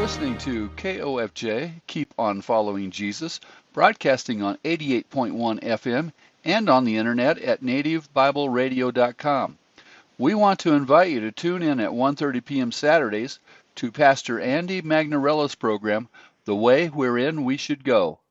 listening to KOFJ, Keep On Following Jesus, broadcasting on 88.1 FM and on the internet at nativebibleradio.com. We want to invite you to tune in at 1:30 p.m. Saturdays to Pastor Andy Magnarella's program, The Way Wherein We Should Go.